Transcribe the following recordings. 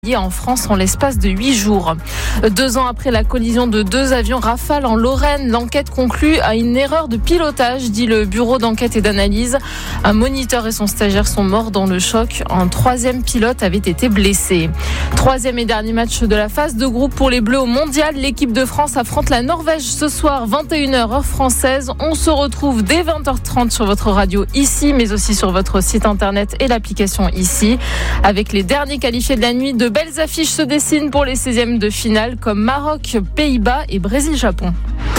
en France en l'espace de 8 jours. 2 ans après la collision de 2 avions Rafale en Lorraine, l'enquête conclut à une erreur de pilotage, dit le bureau d'enquête et d'analyse. Un moniteur et son stagiaire sont morts dans le choc. Un 3e pilote avait été blessé. 3e et dernier match de la phase de groupe pour les Bleus au Mondial. L'équipe de France affronte la Norvège ce soir, 21h heure française. On se retrouve dès 20h30 sur votre radio ici, mais aussi sur votre site internet et l'application ici. Avec les derniers qualifiés de la nuit, de belles affiches se dessinent pour les 16e de finale comme Maroc, Pays-Bas et Brésil-Japon.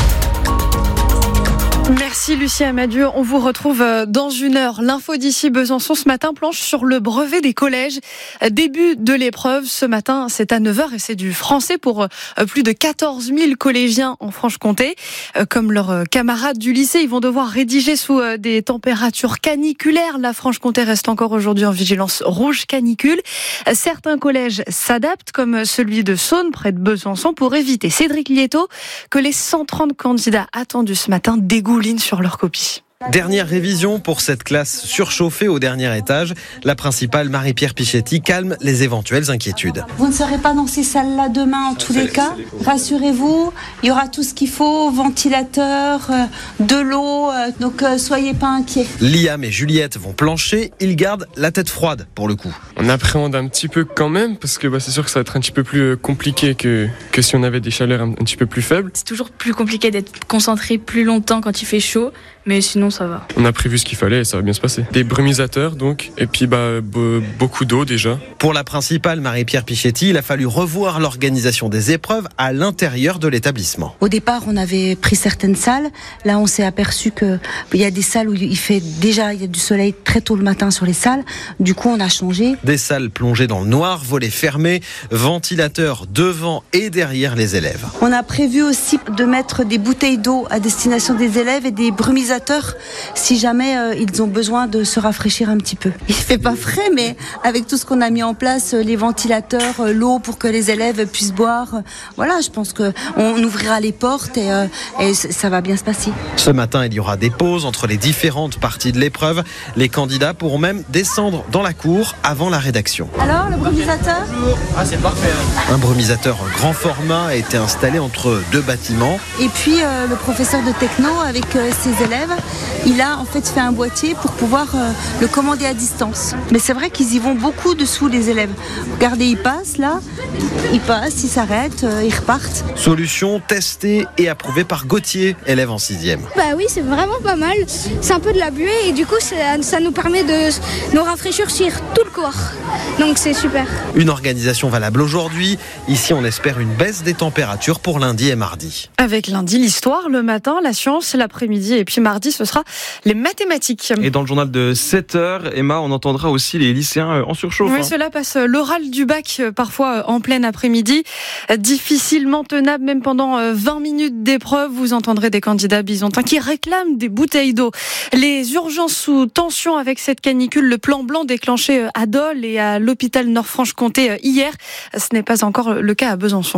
Merci Lucie Amadieu, on vous retrouve dans une heure. L'info d'ici Besançon ce matin planche sur le brevet des collèges. Début de l'épreuve ce matin, c'est à 9h et c'est du français pour plus de 14 000 collégiens en Franche-Comté. Comme leurs camarades du lycée, ils vont devoir rédiger sous des températures caniculaires. La Franche-Comté reste encore aujourd'hui en vigilance rouge canicule. Certains collèges s'adaptent comme celui de Saône près de Besançon pour éviter, Cédric Lietto, que les 130 candidats attendus ce matin dégoulinent sur leur copie. Dernière révision pour cette classe surchauffée au dernier étage. La principale, Marie-Pierre Pichetti, calme les éventuelles inquiétudes. Vous ne serez pas dans ces salles-là demain en tous les cas. Rassurez-vous, il y aura tout ce qu'il faut, ventilateur, de l'eau, donc soyez pas inquiets. Liam et Juliette vont plancher, ils gardent la tête froide pour le coup. On appréhende un petit peu quand même parce que c'est sûr que ça va être un petit peu plus compliqué que si on avait des chaleurs un petit peu plus faibles. C'est toujours plus compliqué d'être concentré plus longtemps quand il fait chaud, mais sinon ça va. On a prévu ce qu'il fallait et ça va bien se passer. Des brumisateurs donc, et puis beaucoup d'eau déjà. Pour la principale, Marie-Pierre Pichetti, il a fallu revoir l'organisation des épreuves à l'intérieur de l'établissement. Au départ, on avait pris certaines salles. Là, on s'est aperçu qu'il y a des salles où il y a du soleil très tôt le matin sur les salles. Du coup, on a changé. Des salles plongées dans le noir, volets fermés, ventilateurs devant et derrière les élèves. On a prévu aussi de mettre des bouteilles d'eau à destination des élèves et des brumisateurs si jamais ils ont besoin de se rafraîchir un petit peu. Il fait pas frais, mais avec tout ce qu'on a mis en place, les ventilateurs, l'eau pour que les élèves puissent boire, voilà, je pense qu'on ouvrira les portes et ça va bien se passer. Ce matin, il y aura des pauses entre les différentes parties de l'épreuve. Les candidats pourront même descendre dans la cour avant la rédaction. Alors, le brumisateur ? C'est parfait. Un brumisateur grand format a été installé entre 2 bâtiments. Et puis, le professeur de techno avec ses élèves, il a en fait un boîtier pour pouvoir le commander à distance. Mais c'est vrai qu'ils y vont beaucoup dessous, les élèves. Regardez, ils passent là, ils s'arrêtent, ils repartent. Solution testée et approuvée par Gauthier, élève en 6e. Oui, c'est vraiment pas mal. C'est un peu de la buée et du coup, ça nous permet de nous rafraîchir sur tout le corps. Donc c'est super. Une organisation valable aujourd'hui. Ici, on espère une baisse des températures pour lundi et mardi. Avec lundi, l'histoire, le matin, la science, l'après-midi et puis mardi, ce sera les mathématiques. Et dans le journal de 7h, Emma, on entendra aussi les lycéens en surchauffe. Oui, cela passe l'oral du bac, parfois en plein après-midi. Difficilement tenable, même pendant 20 minutes d'épreuve. Vous entendrez des candidats bisontins qui réclament des bouteilles d'eau. Les urgences sous tension avec cette canicule, le plan blanc déclenché à Dole et à l'hôpital Nord-Franche-Comté hier. Ce n'est pas encore le cas à Besançon.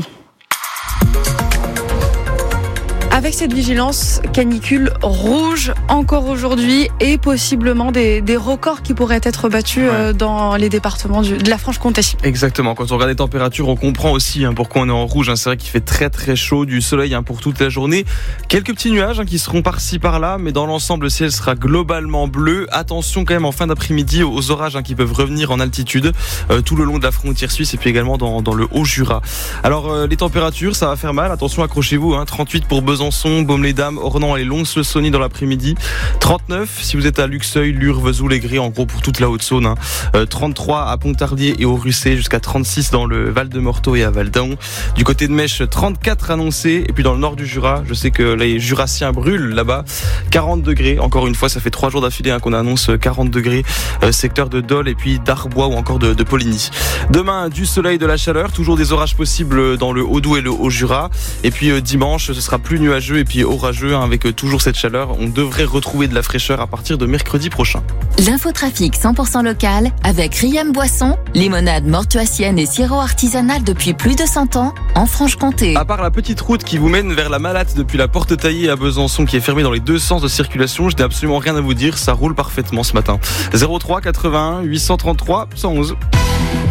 Avec cette vigilance canicule rouge encore aujourd'hui et possiblement des records qui pourraient être battus dans les départements de la Franche-Comté. Exactement, quand on regarde les températures, on comprend aussi pourquoi on est en rouge. C'est vrai qu'il fait très très chaud, du soleil pour toute la journée. Quelques petits nuages qui seront par-ci par-là, mais dans l'ensemble le ciel sera globalement bleu. Attention quand même en fin d'après-midi aux orages qui peuvent revenir en altitude tout le long de la frontière suisse et puis également dans le Haut-Jura. Alors les températures, ça va faire mal, attention, accrochez-vous, 38 pour Besançon, Baume-les-Dames, Ornans et Lons-le-Saunier dans l'après-midi. 39 si vous êtes à Luxeuil, Lure, Vesoul et Gré, en gros pour toute la Haute-Saône. 33 à Pontarlier et au Russet, jusqu'à 36 dans le Val-de-Morteau et à Val-d'Aon. Du côté de Mèche, 34 annoncés. Et puis dans le nord du Jura, je sais que les Jurassiens brûlent là-bas. 40 degrés, encore une fois, ça fait 3 jours d'affilée qu'on annonce 40 degrés. Secteur de Dole et puis d'Arbois ou encore de Poligny. Demain, du soleil, de la chaleur, toujours des orages possibles dans le Haut-Doubs et le Haut-Jura. Et puis dimanche, ce sera plus nuageux et puis orageux avec toujours cette chaleur. On devrait retrouver de la fraîcheur à partir de mercredi prochain. L'infotrafic 100% local avec Riem Boisson, limonade mortuacienne et sirop artisanal depuis plus de 100 ans en Franche-Comté. À part la petite route qui vous mène vers la Malatte depuis la Porte Taillée à Besançon qui est fermée dans les deux sens de circulation, je n'ai absolument rien à vous dire, ça roule parfaitement ce matin. 03 81 833 111.